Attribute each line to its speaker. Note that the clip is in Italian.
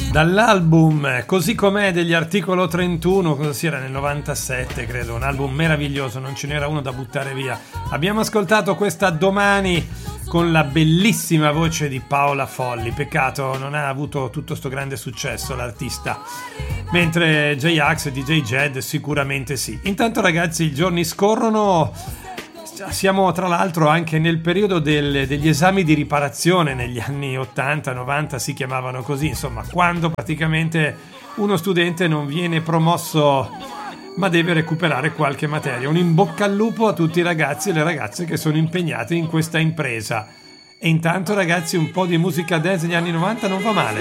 Speaker 1: Dall'album Così com'è degli Articolo 31, cosa si era nel 97 credo, un album meraviglioso, non ce n'era uno da buttare via. Abbiamo ascoltato questa Domani con la bellissima voce di Paola Folli, peccato non ha avuto tutto sto grande successo l'artista, mentre J-Ax e DJ Jed sicuramente sì. Intanto ragazzi i giorni scorrono, siamo tra l'altro anche nel periodo degli esami di riparazione, negli anni 80-90 si chiamavano così, insomma quando praticamente uno studente non viene promosso ma deve recuperare qualche materia. Un in bocca al lupo a tutti i ragazzi e le ragazze che sono impegnati in questa impresa. E intanto ragazzi un po' di musica dance degli anni 90 non va male.